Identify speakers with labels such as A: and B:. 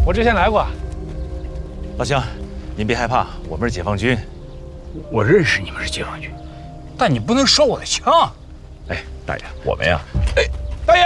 A: 我之前来过。
B: 老乡，您别害怕，我们是解放军。
C: 我认识你们是解放军，但你不能烧我的枪。
D: 哎，大爷，我们呀，